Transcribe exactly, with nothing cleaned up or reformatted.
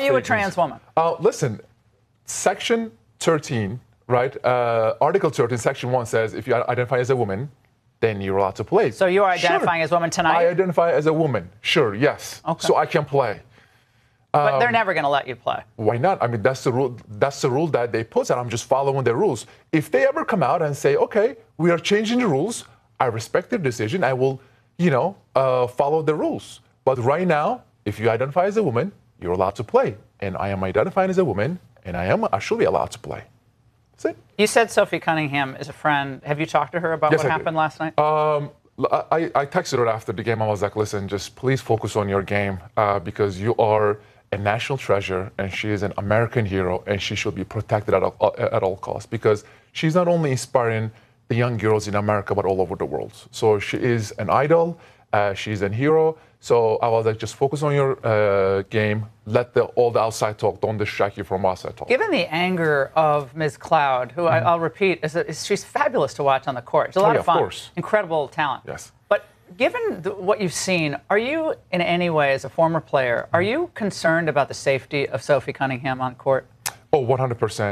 you a stages. trans woman? Uh, listen, Section thirteen, right? Uh, Article thirteen, Section one says if you identify as a woman, then you're allowed to play. So you are identifying Sure. as a woman tonight? I identify as a woman. Sure, yes. Okay. So I can play. But they're never going to let you play. Why not? I mean, that's the rule. That's the rule that they put, and I'm just following the rules. If they ever come out and say, "Okay, we are changing the rules," I respect their decision. I will, you know, uh, follow the rules. But right now, if you identify as a woman, you're allowed to play, and I am identifying as a woman, and I am I should be allowed to play. That's it. You said Sophie Cunningham is a friend. Have you talked to her about Yes, what I happened did. last night? Um, I, I texted her after the game. I was like, "Listen, just please focus on your game uh, because you are a national treasure, and she is an American hero, and she should be protected at all, at all costs because she's not only inspiring the young girls in America but all over the world. So she is an idol. Uh, she's a hero. So I was like, just focus on your uh, game. Let the, all the outside talk. Don't distract you from outside talk." Given the anger of Miz Cloud, who I, I'll repeat, is, a, is she's fabulous to watch on the court. It's a Oh, lot yeah, of fun. of course. Incredible talent. Yes. But given the, what you've seen, are you in any way, as a former player, are you concerned about the safety of Sophie Cunningham on court? Oh, one hundred percent.